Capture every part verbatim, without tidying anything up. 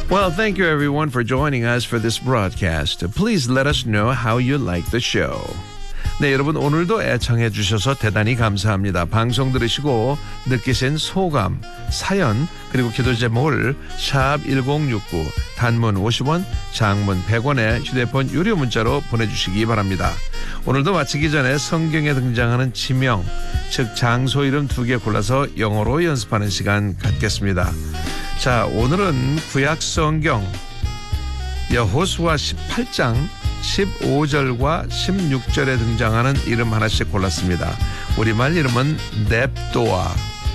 Well, thank you everyone for joining us for this broadcast. Please let us know how you like the show. 네, 여러분 오늘도 애청해 주셔서 대단히 감사합니다. 방송 들으시고 느끼신 소감, 사연, 그리고 기도 제목을 샵 일공육구 단문 오십 원, 장문 백 원에 휴대폰 유료 문자로 보내주시기 바랍니다. 오늘도 마치기 전에 성경에 등장하는 지명, 즉 장소 이름 두 개 골라서 영어로 연습하는 시간 갖겠습니다. 자, 오늘은 구약 성경 여호수아 십팔 장 십오 절과 십육 절에 등장하는 이름 하나씩 골랐습니다. 우리말 이름은 넵도아,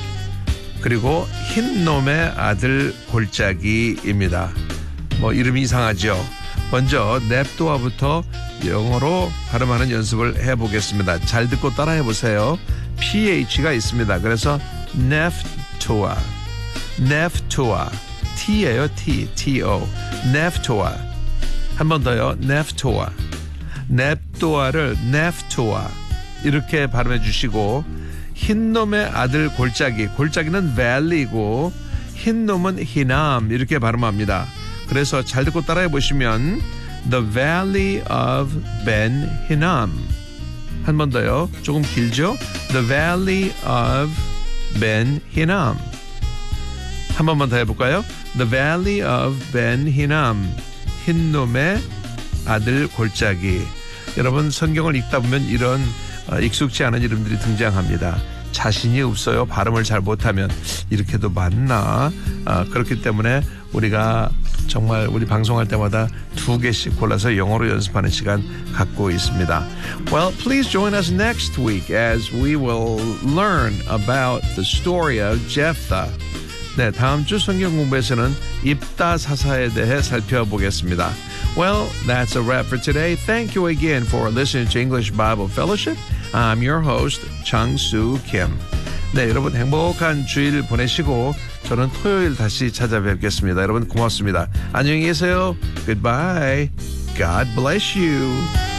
그리고 흰놈의 아들 골짜기입니다. 뭐 이름이 이상하죠? 먼저 넵도아부터 영어로 발음하는 연습을 해보겠습니다. 잘 듣고 따라해 보세요. 피에이치가 있습니다. 그래서 넵토아, 넵토아, T예요, T, T-O, 넵토아. 한 번 더요. 넵토아. 넵도아를 넵토아 이렇게 발음해 주시고, 흰놈의 아들 골짜기, 골짜기는 valley고 흰놈은 히남 이렇게 발음합니다. 그래서 잘 듣고 따라해 보시면 The Valley of Ben Hinnom. 한 번 더요. 조금 길죠? The Valley of Ben Hinnom. 한 번만 더 해볼까요? The Valley of Ben Hinnom. 흰놈의 아들 골짜기. 여러분 성경을 읽다 보면 이런 어, 익숙지 않은 이름들이 등장합니다. 자신이 없어요. 발음을 잘 못하면 이렇게도 맞나? 어, 그렇기 때문에 우리가 정말 우리 방송할 때마다 두 개씩 골라서 영어로 연습하는 시간 갖고 있습니다. Well, please join us next week as we will learn about the story of Jephthah. 네, 다음 주 성경 공부에서는 입다사사에 대해 살펴보겠습니다. Well, that's a wrap for today. Thank you again for listening to English Bible Fellowship. I'm your host, Chang-Soo Kim. 네, 여러분 행복한 주일 보내시고 저는 토요일 다시 찾아뵙겠습니다. 여러분 고맙습니다. 안녕히 계세요. Goodbye. God bless you.